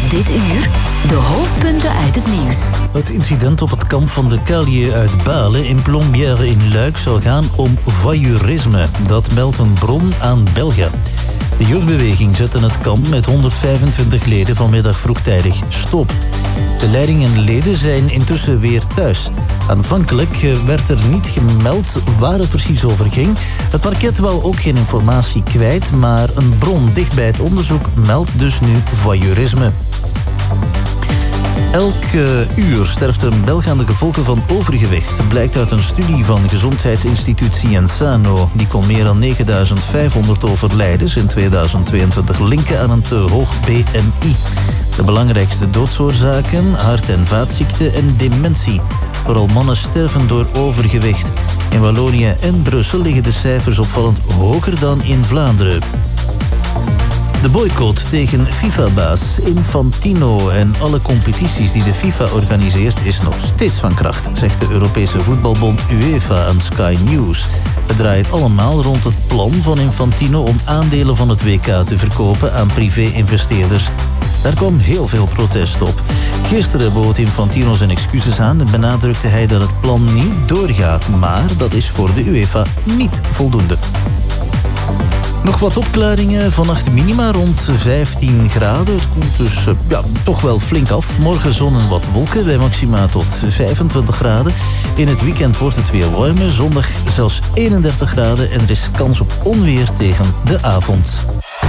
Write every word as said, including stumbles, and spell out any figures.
Dit uur de hoofdpunten uit het nieuws. Het incident op het kamp van de Calië uit Balen in Plombières in Luik zal gaan om voyeurisme. Dat meldt een bron aan Belga. De jeugdbeweging zette het kamp met honderdvijfentwintig leden vanmiddag vroegtijdig stop. De leiding en leden zijn intussen weer thuis. Aanvankelijk werd er niet gemeld waar het precies over ging. Het parket wou ook geen informatie kwijt, maar een bron dicht bij het onderzoek meldt dus nu voyeurisme. Elk uh, uur sterft een Belg aan de gevolgen van overgewicht. Blijkt uit een studie van gezondheidsinstituut Cienzano. Die kon meer dan negenduizend vijfhonderd overlijdens in tweeduizend tweeëntwintig linken aan een te hoog B M I. De belangrijkste doodsoorzaken: hart- en vaatziekten en dementie. Vooral mannen sterven door overgewicht. In Wallonië en Brussel liggen de cijfers opvallend hoger dan in Vlaanderen. De boycott tegen FIFA-baas Infantino en alle competities die de FIFA organiseert is nog steeds van kracht, zegt de Europese voetbalbond UEFA aan Sky News. Het draait allemaal rond het plan van Infantino om aandelen van het W K te verkopen aan privé-investeerders. Daar kwam heel veel protest op. Gisteren bood Infantino zijn excuses aan en benadrukte hij dat het plan niet doorgaat, maar dat is voor de UEFA niet voldoende. Nog wat opklaringen, vannacht minima rond vijftien graden. Het koelt dus uh, ja, toch wel flink af. Morgen zon en wat wolken bij maxima tot vijfentwintig graden. In het weekend wordt het weer warmer. Zondag zelfs eenendertig graden en er is kans op onweer tegen de avond.